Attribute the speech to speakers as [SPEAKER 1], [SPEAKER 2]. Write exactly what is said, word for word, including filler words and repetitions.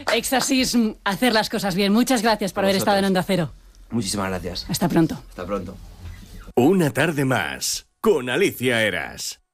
[SPEAKER 1] Exorcism, hacer las cosas bien. Muchas gracias por
[SPEAKER 2] A
[SPEAKER 1] haber
[SPEAKER 2] vosotros.
[SPEAKER 1] estado en Onda Cero.
[SPEAKER 2] Muchísimas gracias.
[SPEAKER 1] Hasta pronto.
[SPEAKER 2] Hasta pronto.
[SPEAKER 3] Una tarde más con Alicia Eras.